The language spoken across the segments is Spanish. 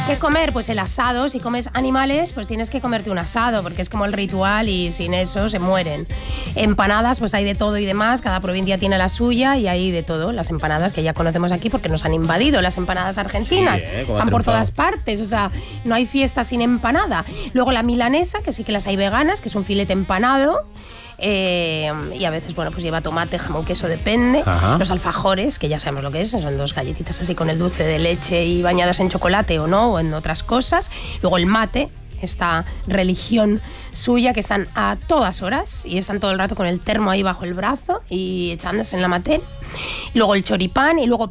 ¿Qué comer? Pues el asado. Si comes animales, pues tienes que comerte un asado, porque es como el ritual y sin eso se mueren. Empanadas, pues hay de todo y demás. Cada provincia tiene la suya y hay de todo. Las empanadas que ya conocemos aquí porque nos han invadido las empanadas argentinas. Sí, están por todas partes. O sea, no hay fiesta sin empanada. Luego la milanesa, que sí que las hay veganas, que es un filete empanado. Y a veces, bueno, pues lleva tomate, jamón, queso, depende. Ajá. Los alfajores, que ya sabemos lo que es, son 2 galletitas así con el dulce de leche y bañadas en chocolate o no, o en otras cosas. Luego el mate, esta religión suya que están a todas horas y están todo el rato con el termo ahí bajo el brazo y echándose en la mate. Luego el choripán y luego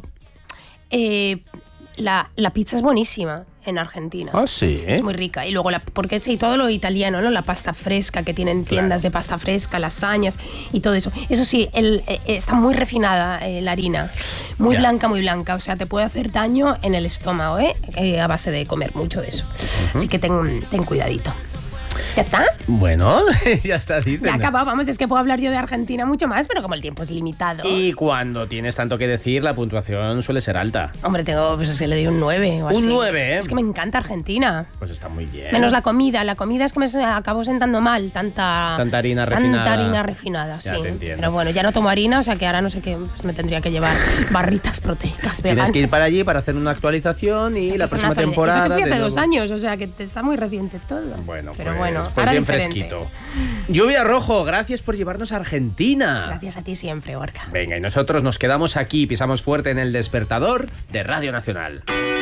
la pizza es buenísima en Argentina. Ah, sí. Es muy rica. Y luego, porque sí, todo lo italiano, ¿no? La pasta fresca, que tienen tiendas de pasta fresca, lasañas y todo eso. Eso sí, está muy refinada la harina. Muy blanca. O sea, te puede hacer daño en el estómago, a base de comer mucho de eso. Así que ten cuidadito. ¿Ya está? Bueno, ya está, dicen. Ya acabado, vamos, es que puedo hablar yo de Argentina mucho más, pero como el tiempo es limitado. Y cuando tienes tanto que decir, la puntuación suele ser alta. Hombre, pues es que le doy un 9 o así. Un 9, ¿eh? Es que me encanta Argentina. Pues está muy bien. Menos la comida es que me acabó sentando mal, tanta harina refinada. Tanta harina refinada, ya sí. Te entiendo. Pero bueno, ya no tomo harina, o sea que ahora no sé qué, pues me tendría que llevar barritas proteicas veganas. Tienes que ir para allí para hacer una actualización y la próxima temporada... Eso que fui hace 2 años, o sea que está muy reciente todo. Bueno, pero pues, bueno, pues ahora bien diferente. fresquito. Lluvia Rojo, gracias por llevarnos a Argentina. Gracias a ti siempre, Gorka. Venga, y nosotros nos quedamos aquí, pisamos fuerte en el despertador de Radio Nacional.